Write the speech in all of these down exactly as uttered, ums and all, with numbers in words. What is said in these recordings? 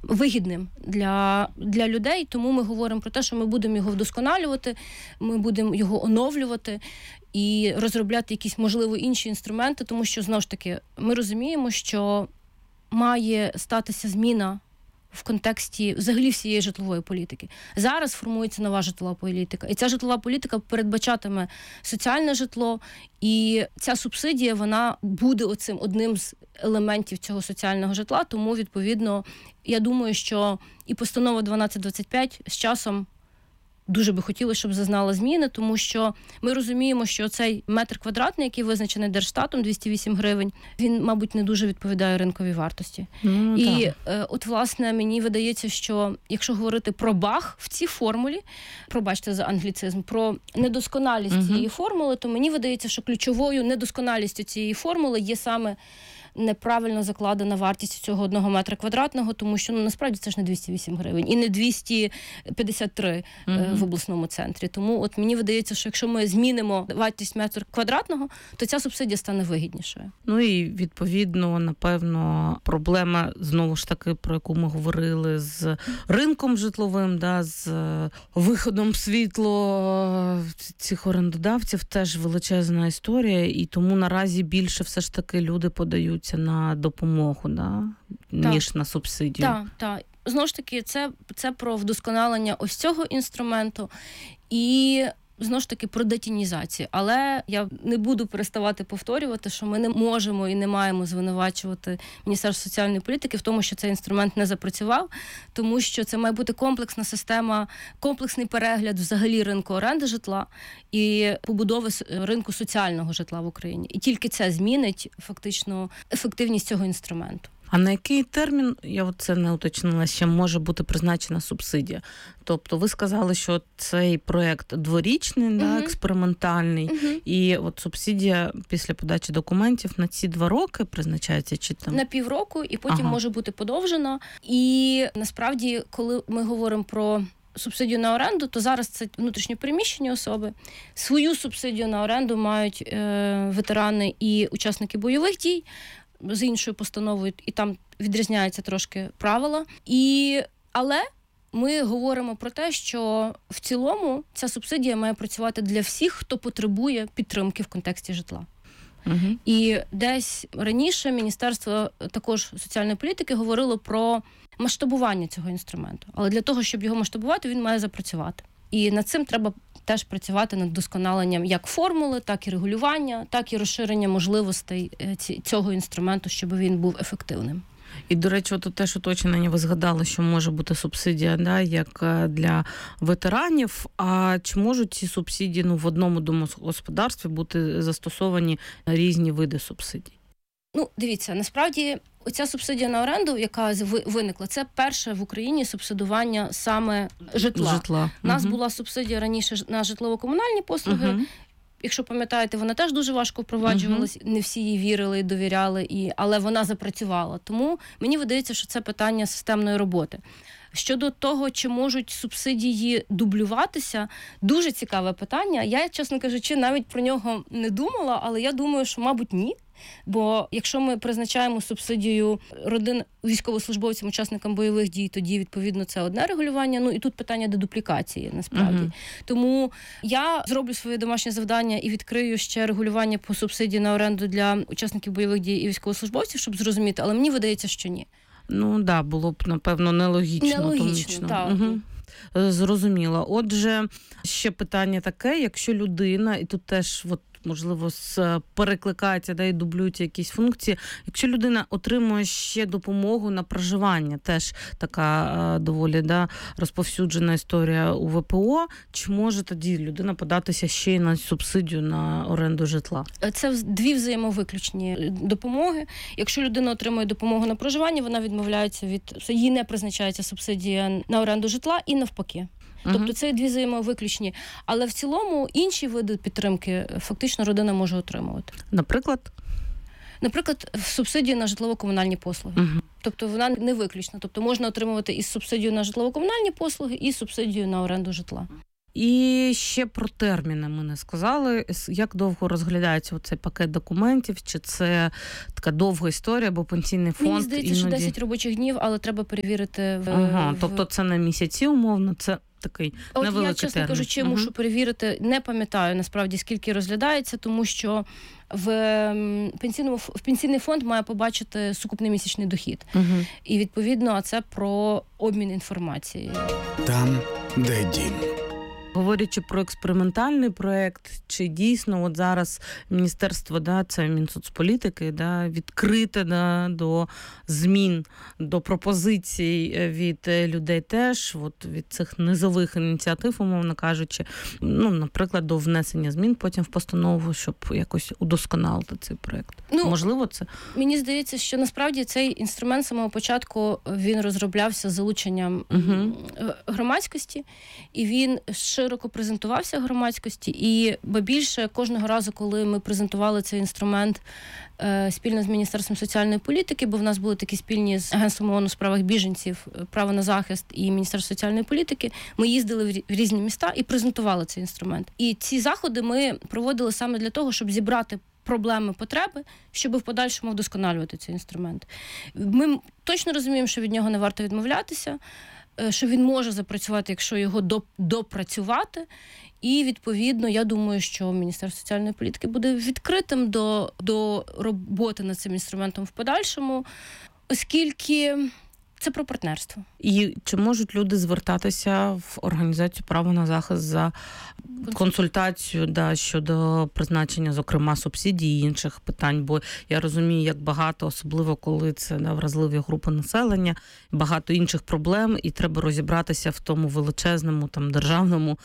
вигідним для, для людей, тому ми говоримо про те, що ми будемо його вдосконалювати, ми будемо його оновлювати і розробляти якісь, можливо, інші інструменти, тому що, знову ж таки, ми розуміємо, що має статися зміна в контексті взагалі всієї житлової політики. Зараз формується нова житлова політика. І ця житлова політика передбачатиме соціальне житло, і ця субсидія, вона буде оцим одним з елементів цього соціального житла, тому, відповідно, я думаю, що і постанова дванадцять двадцять п'ять з часом дуже би хотілося, щоб зазнала зміни, тому що ми розуміємо, що цей метр квадратний, який визначений Держстатом, двісті вісім гривень, він, мабуть, не дуже відповідає ринковій вартості. Mm, і е, от, власне, мені видається, що якщо говорити про баг в цій формулі, пробачте за англіцизм, про недосконалість mm-hmm. цієї формули, то мені видається, що ключовою недосконалістю цієї формули є саме неправильно закладена вартість цього одного метра квадратного, тому що, ну, насправді це ж не двісті вісім гривень і не двісті п'ятдесят три mm-hmm. в обласному центрі. Тому от мені видається, що якщо ми змінимо вартість метра квадратного, то ця субсидія стане вигіднішою. Ну і, відповідно, напевно, проблема, знову ж таки, про яку ми говорили, з ринком житловим, да, з виходом в світло цих орендодавців, теж величезна історія, і тому наразі більше все ж таки люди подають на допомогу, да? ніж так. на субсидію. Так, так. Знову ж таки, це, це про вдосконалення ось цього інструменту і, знову ж таки, про детінізацію. Але я не буду переставати повторювати, що ми не можемо і не маємо звинувачувати Міністерство соціальної політики в тому, що цей інструмент не запрацював, тому що це має бути комплексна система, комплексний перегляд взагалі ринку оренди житла і побудови ринку соціального житла в Україні. І тільки це змінить фактично ефективність цього інструменту. А на який термін, я от це не уточнила, ще може бути призначена субсидія? Тобто ви сказали, що цей проєкт дворічний, uh-huh. да, експериментальний, uh-huh. і от субсидія після подачі документів на ці два роки призначається? Чи там? На півроку, і потім ага. може бути подовжена. І насправді, коли ми говоримо про субсидію на оренду, то зараз це внутрішньо переміщені особи. Свою субсидію на оренду мають е, ветерани і учасники бойових дій, з іншою постановою, і там відрізняються трошки правила. І, але ми говоримо про те, що в цілому ця субсидія має працювати для всіх, хто потребує підтримки в контексті житла. Угу. І десь раніше Міністерство також соціальної політики говорило про масштабування цього інструменту. Але для того, щоб його масштабувати, він має запрацювати. І над цим треба теж працювати над вдосконаленням як формули, так і регулювання, так і розширення можливостей цього інструменту, щоб він був ефективним. І, до речі, от теж уточнення, ви згадали, що може бути субсидія, да, як для ветеранів. А чи можуть ці субсидії, ну, в одному домогосподарстві бути застосовані різні види субсидій? Ну, дивіться, насправді оця субсидія на оренду, яка виникла, це перше в Україні субсидування саме житла. житла. У нас угу. була субсидія раніше на житлово-комунальні послуги. Угу. Якщо пам'ятаєте, вона теж дуже важко впроваджувалась, uh-huh. не всі їй вірили і довіряли, і, але вона запрацювала. Тому мені видається, що це питання системної роботи. Щодо того, чи можуть субсидії дублюватися, дуже цікаве питання. Я, чесно кажучи, навіть про нього не думала, але я думаю, що, мабуть, ні. Бо якщо ми призначаємо субсидію родин військовослужбовцям, учасникам бойових дій, тоді, відповідно, це одне регулювання. Ну, і тут питання дедуплікації, насправді. Uh-huh. Тому я зроблю своє домашнє завдання і відкрию ще регулювання по субсидії на оренду для учасників бойових дій і військовослужбовців, щоб зрозуміти. Але мені видається, що ні. Ну, так, да, було б, напевно, нелогічно. Нелогічно, так. Угу. Зрозуміло. Отже, ще питання таке, якщо людина, і тут теж, от, можливо, перекликається, да, і дублюються якісь функції. Якщо людина отримує ще допомогу на проживання, теж така доволі, да, розповсюджена історія у ВПО, чи може тоді людина податися ще й на субсидію на оренду житла? Це дві взаємовиключні допомоги. Якщо людина отримує допомогу на проживання, вона відмовляється від... їй не призначається субсидія на оренду житла і навпаки. Тобто uh-huh. це дві взаємовиключні. Але в цілому інші види підтримки фактично родина може отримувати. Наприклад? Наприклад, субсидію на житлово-комунальні послуги. Uh-huh. Тобто вона не виключна. Тобто можна отримувати і субсидію на житлово-комунальні послуги, і субсидію на оренду житла. І ще про терміни ми не сказали. Як довго розглядається цей пакет документів? Чи це така довга історія, бо пенсійний фонд... Мені здається, іноді... що десять робочих днів, але треба перевірити... В... Ага, в... тобто це на місяці умовно, це такий От невеликий я, чесно термін. кажучи, угу. мушу перевірити, не пам'ятаю насправді, скільки розглядається, тому що в пенсійному в пенсійний фонд має побачити сукупний місячний дохід. Угу. І, відповідно, а це про обмін інформацією. Там, де дім. Говорячи про експериментальний проєкт, чи дійсно от зараз міністерство, да, це Мінсоцполітики, да, відкрите да, до змін, до пропозицій від людей теж, от від цих низових ініціатив, умовно кажучи, ну, наприклад, до внесення змін потім в постанову, щоб якось удосконалити цей проєкт. Ну, можливо, це? Мені здається, що насправді цей інструмент з самого початку він розроблявся з залученням угу. громадськості, і він широко презентувався громадськості, і ба більше кожного разу, коли ми презентували цей інструмент е, спільно з Міністерством соціальної політики, бо в нас були такі спільні з Агентством ООН у справах біженців, право на захист і Міністерство соціальної політики, ми їздили в різні міста і презентували цей інструмент. І ці заходи ми проводили саме для того, щоб зібрати проблеми, потреби, щоб в подальшому вдосконалювати цей інструмент. Ми точно розуміємо, що від нього не варто відмовлятися, що він може запрацювати, якщо його допрацювати. І, відповідно, я думаю, що Міністерство соціальної політики буде відкритим до, до роботи над цим інструментом в подальшому, оскільки це про партнерство. І чи можуть люди звертатися в організацію «Право на захист» за консультацію да, щодо призначення, зокрема, субсидій і інших питань? Бо я розумію, як багато, особливо коли це да, вразливі групи населення, багато інших проблем, і треба розібратися в тому величезному там, державному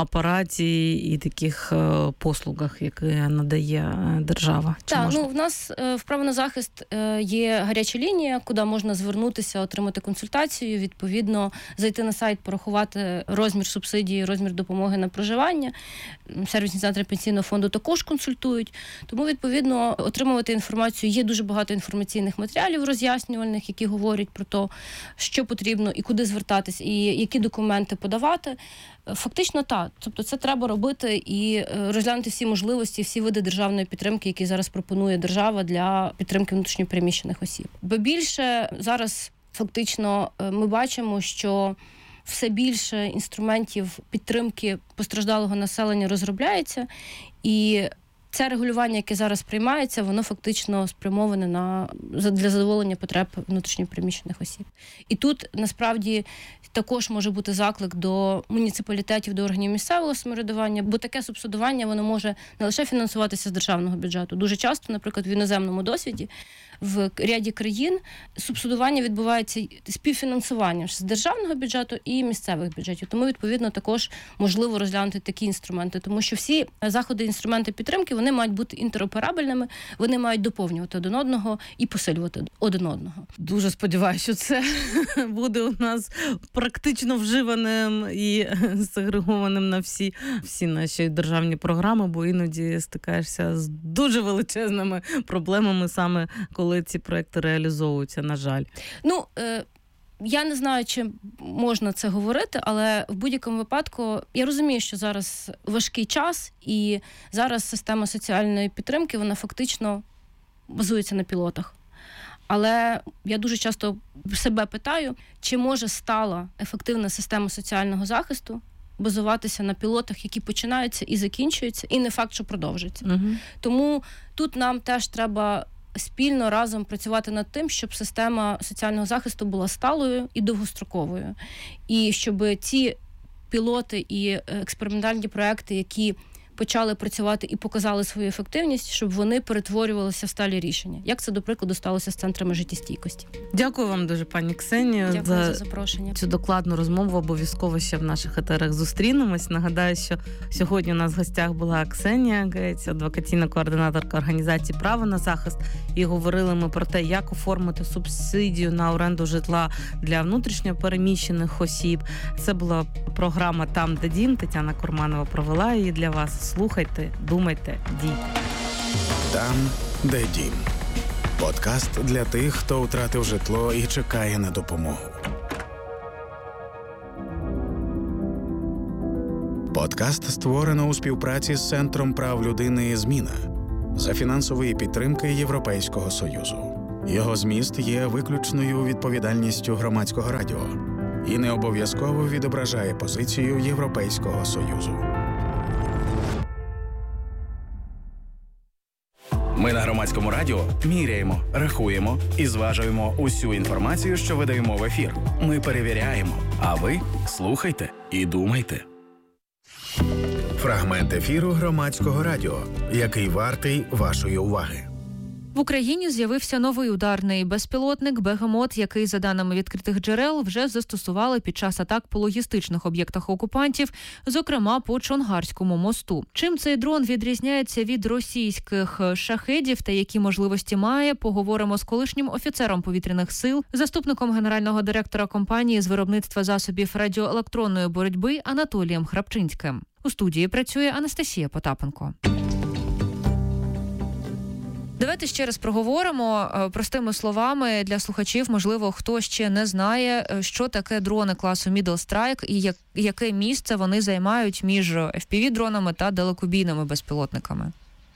апараті і таких е, послугах, які надає держава. Чи так, можна? ну в нас е, в «Право на захист» е, є гаряча лінія, куди можна звернутися, отримати консультацію, відповідно, зайти на сайт, порахувати розмір субсидії, розмір допомоги на проживання. Сервісні центри пенсійного фонду також консультують. Тому, відповідно, отримувати інформацію. Є дуже багато інформаційних матеріалів роз'яснювальних, які говорять про те, що потрібно і куди звертатись, і які документи подавати. Фактично так. Тобто це треба робити і розглянути всі можливості, всі види державної підтримки, які зараз пропонує держава для підтримки внутрішньо переміщених осіб. Бо більше зараз фактично ми бачимо, що все більше інструментів підтримки постраждалого населення розробляється, і це регулювання, яке зараз приймається, воно фактично спрямоване на, для задоволення потреб внутрішньо переміщених осіб. І тут, насправді, також може бути заклик до муніципалітетів, до органів місцевого самоврядування, бо таке субсидування, воно може не лише фінансуватися з державного бюджету. Дуже часто, наприклад, в іноземному досвіді, в ряді країн субсидування відбувається співфінансуванням з державного бюджету і місцевих бюджетів. Тому, відповідно, також можливо розглянути такі інструменти, тому що всі заходи, інструменти підтримки, вони мають бути інтероперабельними, вони мають доповнювати один одного і посилювати один одного. Дуже сподіваюся, що це буде у нас практично вживаним і сегрегованим на всі, всі наші державні програми, бо іноді стикаєшся з дуже величезними проблемами саме коли ці проекти реалізовуються, на жаль. Ну, е- я не знаю, чи можна це говорити, але в будь-якому випадку я розумію, що зараз важкий час, і зараз система соціальної підтримки, вона фактично базується на пілотах. Але я дуже часто себе питаю, чи може стала ефективна система соціального захисту базуватися на пілотах, які починаються і закінчуються, і не факт, що продовжаться. Угу. Тому тут нам теж треба спільно разом працювати над тим, щоб система соціального захисту була сталою і довгостроковою. І щоб ці пілоти і експериментальні проекти, які почали працювати і показали свою ефективність, щоб вони перетворювалися в сталі рішення. Як це, до прикладу, сталося з центрами життєстійкості. Дякую вам дуже, пані Ксенію, Дякую за, за запрошення. Цю докладну розмову. Обов'язково ще в наших етерах зустрінемось. Нагадаю, що сьогодні у нас в гостях була Ксенія Гець, адвокаційна координаторка організації «Право на захист». І говорили ми про те, як оформити субсидію на оренду житла для внутрішньо переміщених осіб. Це була програма «Там, де дім». Тетяна Курманова провела її для вас. Слухайте, думайте, дійте. Там, де дім. Подкаст для тих, хто втратив житло і чекає на допомогу. Подкаст створено у співпраці з Центром прав людини «Зміна» за фінансової підтримки Європейського Союзу. Його зміст є виключною відповідальністю Громадського радіо і не обов'язково відображає позицію Європейського Союзу. Ми на Громадському радіо міряємо, рахуємо і зважуємо усю інформацію, що видаємо в ефір. Ми перевіряємо, а ви слухайте і думайте. Фрагмент ефіру Громадського радіо, який вартий вашої уваги. В Україні з'явився новий ударний безпілотник «Бегемот», який, за даними відкритих джерел, вже застосували під час атак по логістичних об'єктах окупантів, зокрема по Чонгарському мосту. Чим цей дрон відрізняється від російських шахедів та які можливості має, поговоримо з колишнім офіцером повітряних сил, заступником генерального директора компанії з виробництва засобів радіоелектронної боротьби Анатолієм Храпчинським. У студії працює Анастасія Потапенко. Давайте ще раз проговоримо простими словами для слухачів, можливо, хто ще не знає, що таке дрони класу Middle Strike і як, яке місце вони займають між еф пі ві-дронами та далекобійними безпілотниками.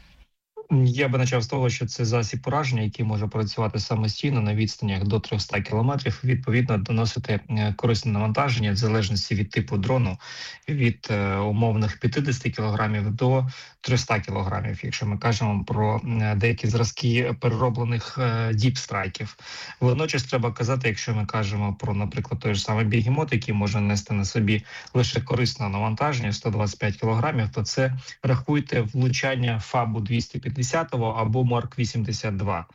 Я би почав з того, що це засіб ураження, який може працювати самостійно на відстанях до триста кілометрів, відповідно доносити корисне навантаження в залежності від типу дрону від е, умовних п'ятдесят кілограмів до триста кілограмів, якщо ми кажемо про деякі зразки перероблених е, діпстрайків. Водночас треба казати, якщо ми кажемо про, наприклад, той ж самий бегемот, який може нести на собі лише корисне навантаження сто двадцять п'ять кілограмів, то це, рахуйте, влучання ФАБу двісті п'ятдесят або Марк вісімдесят два.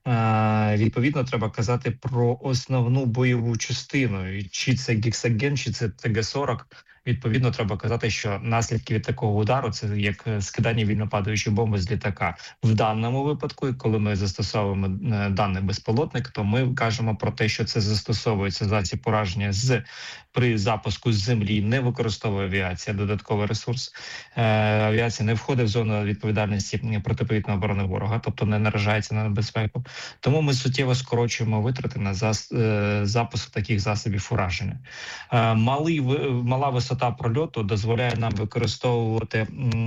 Е, відповідно, треба казати про основну бойову частину. Чи це гексаген, чи це те ге сорок. Відповідно, треба казати, що наслідки від такого удару – це як скидання вільнопадаючої бомби з літака. В даному випадку, коли ми застосовуємо даний безпілотник, то ми кажемо про те, що це застосовується засіб ураження з при запуску з землі, не використовує авіація додатковий ресурс. Е, авіація не входить в зону відповідальності протиповітряної оборони ворога, тобто не наражається на небезпеку. Тому ми суттєво скорочуємо витрати на зас, е, запуск таких засобів ураження. Е, малий, мала висота прольоту дозволяє нам використовувати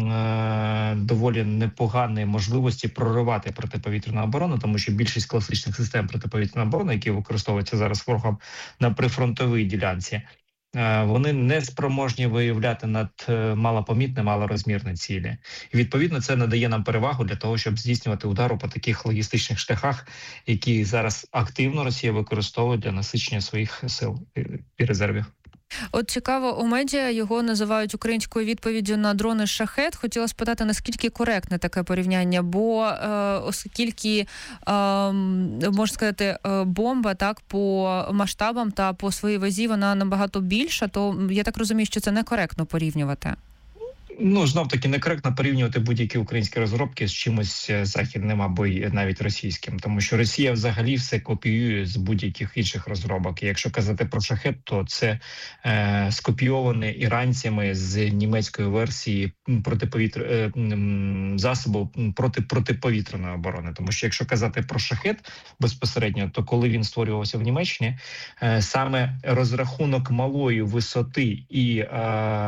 е, доволі непогані можливості проривати протиповітряну оборону, тому що більшість класичних систем протиповітряної оборони, які використовуються зараз ворогом на прифронтовій ділянці, вони не спроможні виявляти над малопомітні, малорозмірні цілі. І, відповідно, це надає нам перевагу для того, щоб здійснювати удару по таких логістичних шляхах, які зараз активно Росія використовує для насичення своїх сил і резервів. От цікаво, у медіа його називають українською відповіддю на дрони «Шахед». Хотіла спитати, наскільки коректне таке порівняння, бо е, оскільки, е, можна сказати, бомба так по масштабам та по своїй вазі вона набагато більша, то я так розумію, що це некоректно порівнювати. Ну, знов-таки, некоректно порівнювати будь-які українські розробки з чимось західним або навіть російським, тому що Росія взагалі все копіює з будь-яких інших розробок. І якщо казати про «Шахед», то це е, скопійоване іранцями з німецької версії протиповітр... е, засобу проти протиповітряної оборони. Тому що якщо казати про «Шахед» безпосередньо, то коли він створювався в Німеччині, е, саме розрахунок малої висоти і е,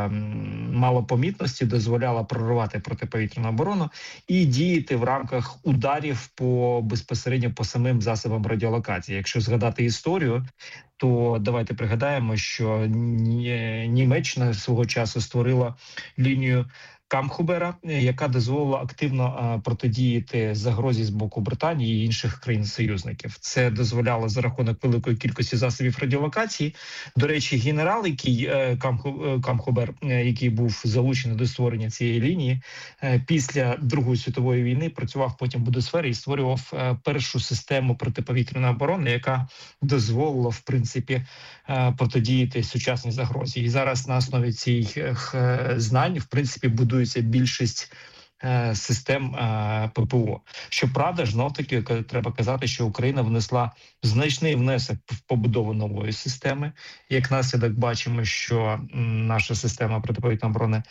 малопомітності дозволяла проривати протиповітряну оборону і діяти в рамках ударів по безпосередньо по самим засобам радіолокації. Якщо згадати історію, то давайте пригадаємо, що Німеччина свого часу створила лінію Камхубера, яка дозволила активно протидіяти загрозі з боку Британії і інших країн-союзників. Це дозволяло за рахунок великої кількості засобів радіолокації. До речі, генерал, який Камхубер, який був залучений до створення цієї лінії, після Другої світової війни працював потім в Будесфері і створював першу систему протиповітряної оборони, яка дозволила, в принципі, протидіяти сучасній загрозі. І зараз на основі цих знань, в принципі, будує більшість систем ППО. Щоправда, знов таки треба казати, що Україна внесла значний внесок в побудову нової системи. Як наслідок бачимо, що наша система протиповітряної оборони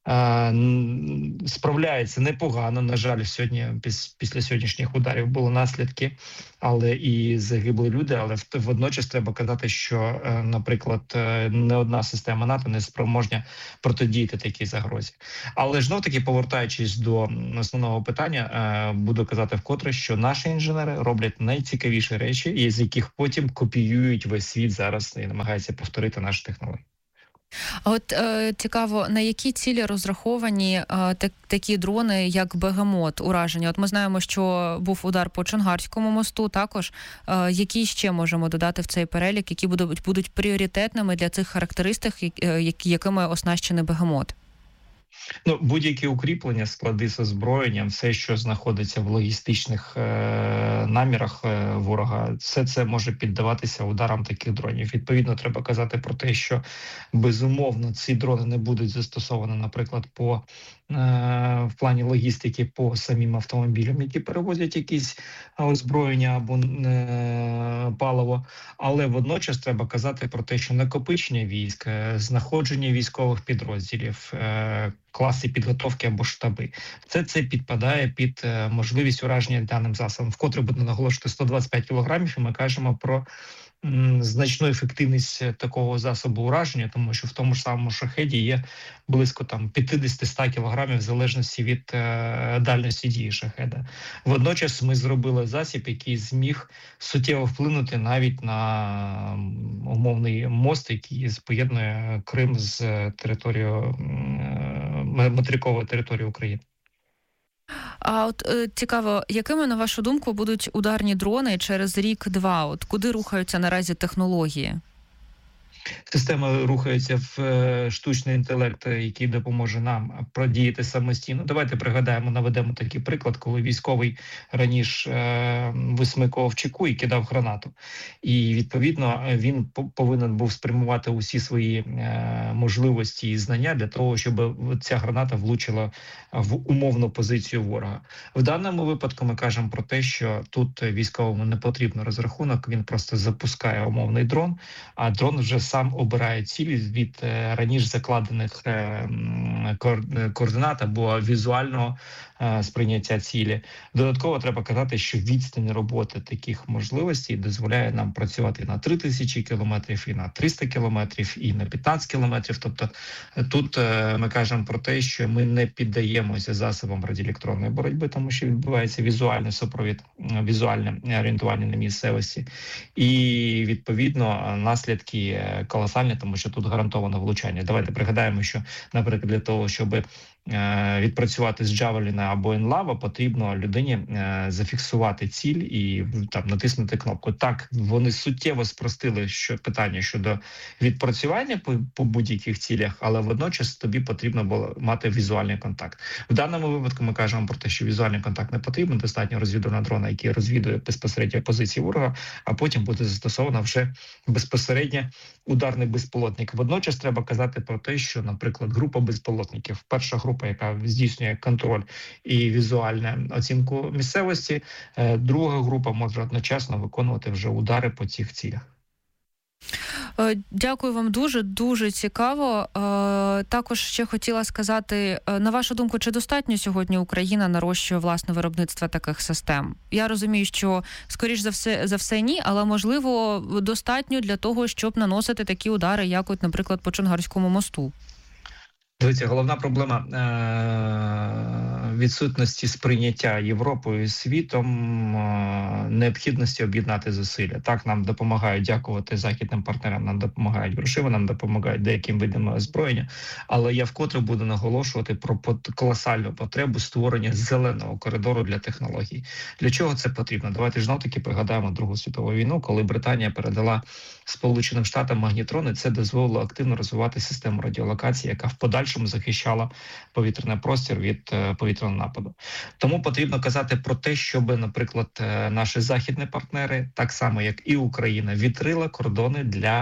справляється непогано. На жаль, сьогодні після сьогоднішніх ударів були наслідки, але і загибли люди. Але водночас треба казати, що, наприклад, не одна система НАТО не спроможна протидіяти такій загрозі. Але ж, знов таки, повертаючись до основного питання, буду казати вкотре, що наші інженери роблять найцікавіші речі, з яких потім копіюють весь світ зараз і намагаються повторити наші технології. А от е, цікаво, на які цілі розраховані е, так, такі дрони, як Бегемот, ураження? От ми знаємо, що був удар по Чонгарському мосту, також. Е, які ще можемо додати в цей перелік, які будуть, будуть пріоритетними для цих характеристик, які, якими оснащений Бегемот? Ну, будь-які укріплення, склади з озброєнням, все, що знаходиться в логістичних е, намірах е, ворога, все це може піддаватися ударам таких дронів. Відповідно, треба казати про те, що безумовно ці дрони не будуть застосовані, наприклад, по е, в плані логістики по самим автомобілям, які перевозять якісь озброєння або е, паливо. Але водночас треба казати про те, що накопичення військ, знаходження військових підрозділів, е, класи підготовки або штаби. Це це підпадає під е, можливість ураження даним засобом. Вкотре буде наголошувати сто двадцять п'ять кілограмів, і ми кажемо про м, значну ефективність такого засобу ураження, тому що в тому ж самому шахеді є близько там п'ятдесят-сто кілограмів в залежності від е, дальності дії шахеда. Водночас ми зробили засіб, який зміг суттєво вплинути навіть на умовний мост, який поєднує Крим з територією е, материкової території України. А от е, цікаво, якими, на вашу думку, будуть ударні дрони через рік-два? От куди рухаються наразі технології? Система рухається в е, штучний інтелект, який допоможе нам продіяти самостійно. Давайте пригадаємо, наведемо такий приклад, коли військовий раніше е, висмикував чеку і кидав гранату. І, відповідно, він повинен був спрямувати усі свої е, можливості і знання для того, щоб ця граната влучила в умовну позицію ворога. В даному випадку ми кажемо про те, що тут військовому не потрібно розрахунок, він просто запускає умовний дрон, а дрон вже сам обирає цілі від е, раніше закладених е, координат або візуального е, сприйняття цілі. Додатково треба казати, що відстань роботи таких можливостей дозволяє нам працювати на три тисячі кілометрів, і на триста кілометрів, і на п'ятнадцять кілометрів. Тобто тут е, ми кажемо про те, що ми не піддаємося засобам радіоелектронної боротьби, тому що відбувається візуальний супровід, візуальне орієнтування на місцевості. І, відповідно, наслідки колосальні, тому що тут гарантовано влучання. Давайте пригадаємо, що, наприклад, для того, щоб відпрацювати з Джавеліна або Енлава, потрібно людині зафіксувати ціль і там натиснути кнопку. Так, вони суттєво спростили що питання щодо відпрацювання по, по будь-яких цілях, але водночас тобі потрібно було мати візуальний контакт. В даному випадку ми кажемо про те, що візуальний контакт не потрібен, достатньо розвідувального дрона, який розвідує безпосередньо позиції ворога, а потім буде застосовано вже безпосередньо ударний безпілотник. Водночас треба казати про те, що, наприклад, група безпілотників, перша група, яка здійснює контроль і візуальну оцінку місцевості, друга група може одночасно виконувати вже удари по цих цілях. Дякую вам дуже, дуже цікаво. Також ще хотіла сказати, на вашу думку, чи достатньо сьогодні Україна нарощує власне виробництво таких систем? Я розумію, що, скоріш за все, за все ні, але, можливо, достатньо для того, щоб наносити такі удари, як, от, наприклад, по Чонгарському мосту. Дивіться, головна проблема е- відсутності сприйняття Європою і світом, е- необхідності об'єднати зусилля. Так, нам допомагають, дякувати західним партнерам, нам допомагають грошима, нам допомагають деяким видам озброєння, але я вкотре буду наголошувати про колосальну потребу створення зеленого коридору для технологій. Для чого це потрібно? Давайте ж таки пригадаємо Другу світову війну, коли Британія передала Сполученим Штатам магнітрони, це дозволило активно розвивати систему радіолокації, яка в подальшому захищала повітряний простір від повітряного нападу. Тому потрібно казати про те, щоб, наприклад, наші західні партнери, так само як і Україна, відкрила кордони для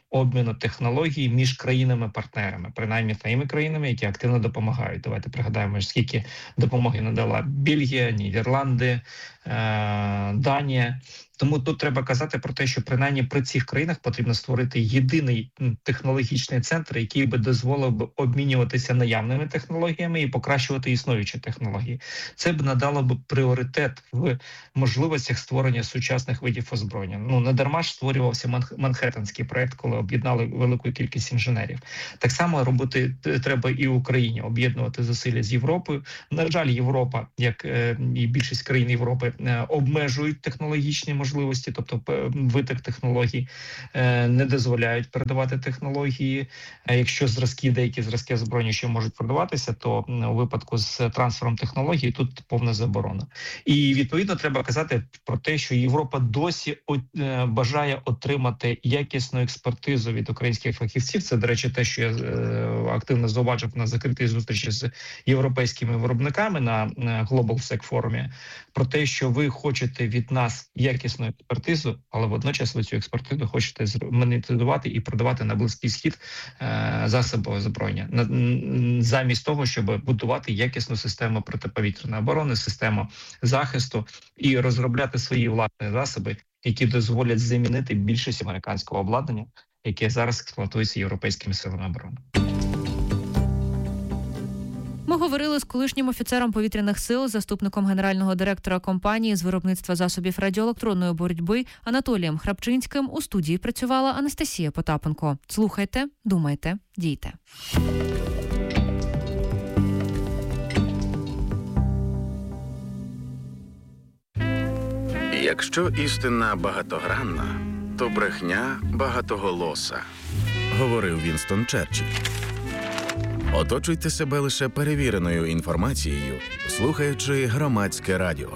обміну технологій між країнами-партнерами, принаймні тими країнами, які активно допомагають. Давайте пригадаємо, скільки допомоги надала Бельгія, Нідерланди, Данія. Тому тут треба казати про те, що принаймні при цих країнах потрібно створити єдиний технологічний центр, який би дозволив би обмінюватися наявними технологіями і покращувати існуючі технології. Це б надало б пріоритет в можливостях створення сучасних видів озброєння. Ну, не дарма ж створювався Манхеттенський проект, коли об'єднали велику кількість інженерів. Так само робити треба і в Україні, об'єднувати зусилля з Європою. На жаль, Європа, як і більшість країн Європи, обмежують технологічні можливості. можливості, тобто виток технологій, не дозволяють передавати технології. Якщо зразки, деякі зразки озброєння ще можуть продаватися, то у випадку з трансфером технологій тут повна заборона. І відповідно треба казати про те, що Європа досі бажає отримати якісну експертизу від українських фахівців. Це, до речі, те, що я активно зауважив на закритій зустрічі з європейськими виробниками на GlobalSec форумі, про те, що ви хочете від нас якісну експертизу, але водночас ви цю експертизу хочете монетизувати і продавати на Близький Схід е, засоби озброєння, замість того, щоб будувати якісну систему протиповітряної оборони, систему захисту і розробляти свої власні засоби, які дозволять замінити більшість американського обладнання, яке зараз експлуатується європейськими силами оборони. Ми говорили з колишнім офіцером повітряних сил, заступником генерального директора компанії з виробництва засобів радіоелектронної боротьби Анатолієм Храпчинським. У студії працювала Анастасія Потапенко. Слухайте, думайте, дійте. Якщо істина багатогранна, то брехня багатоголоса, говорив Вінстон Черчилль. Оточуйте себе лише перевіреною інформацією, слухаючи Громадське радіо.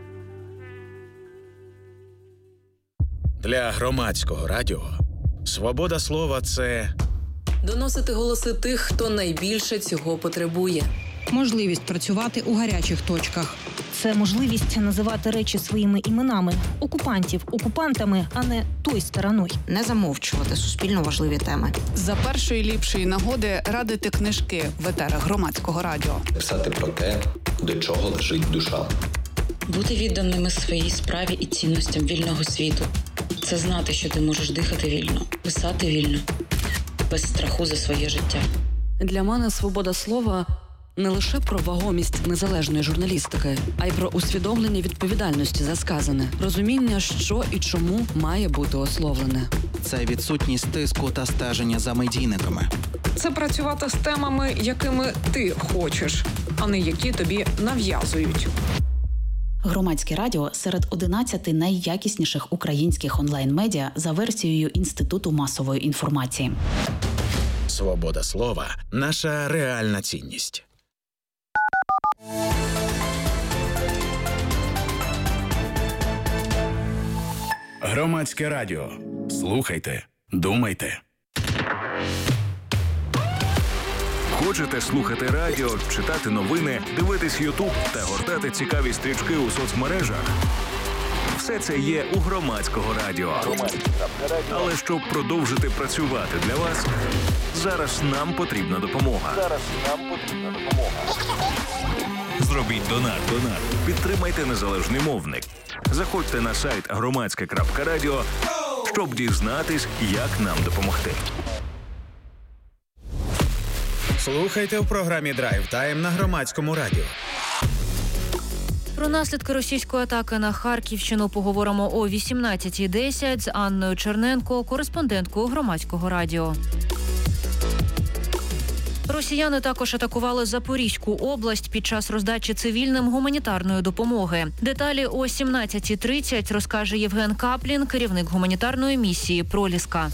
Для Громадського радіо свобода слова – це доносити голоси тих, хто найбільше цього потребує. Можливість працювати у гарячих точках. Це можливість називати речі своїми іменами. Окупантів окупантами, а не той стороною. Не замовчувати суспільно важливі теми. За першої ліпшої нагоди радити книжки в етерах Громадського радіо. Писати про те, до чого лежить душа. Бути відданими своїй справі і цінностям вільного світу. Це знати, що ти можеш дихати вільно, писати вільно, без страху за своє життя. Для мене свобода слова – не лише про вагомість незалежної журналістики, а й про усвідомлення відповідальності за сказане, розуміння, що і чому має бути ословлене. Це відсутність тиску та стеження за медійниками. Це працювати з темами, якими ти хочеш, а не які тобі нав'язують. Громадське радіо серед одинадцяти найякісніших українських онлайн-медіа за версією Інституту масової інформації. Свобода слова – наша реальна цінність. Громадське радіо. Слухайте, думайте. Хочете слухати радіо, читати новини, дивитись Ютуб та гортати цікаві стрічки у соцмережах? Все це є у Громадського радіо. Але щоб продовжити працювати для вас, зараз нам потрібна допомога. Зараз нам потрібна допомога. Зробіть донат. Донат. Підтримайте незалежний мовник. Заходьте на сайт громадське крапка радіо, щоб дізнатись, як нам допомогти. Слухайте в програмі «Драйв Тайм» на Громадському радіо. Про наслідки російської атаки на Харківщину поговоримо о вісімнадцятій десять з Анною Черненко, кореспонденткою Громадського радіо. Росіяни також атакували Запорізьку область під час роздачі цивільним гуманітарної допомоги. Деталі о сімнадцятій тридцять розкаже Євген Каплін, керівник гуманітарної місії «Проліска».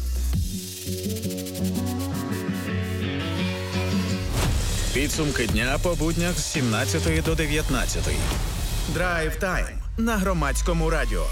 Підсумки дня по буднях з сімнадцятої до дев'ятнадцятої. Драйв Тайм на Громадському радіо.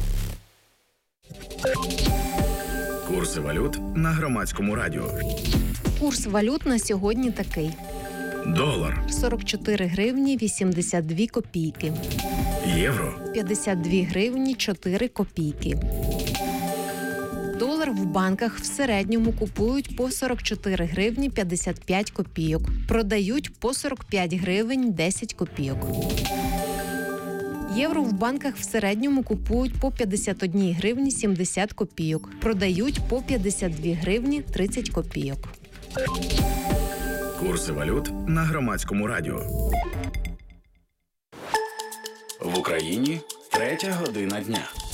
Курси валют на Громадському радіо. Курс валют на сьогодні такий. Долар сорок чотири гривні вісімдесят дві копійки. Євро п'ятдесят дві гривні чотири копійки. Долар в банках в середньому купують по сорок чотири гривні п'ятдесят п'ять копійок. Продають по сорок п'ять гривень десять копійок. Євро в банках в середньому купують по п'ятдесят одна гривні сімдесят копійок. Продають по п'ятдесят дві гривні тридцять копійок. Курси валют на Громадському радіо. В Україні третя година дня.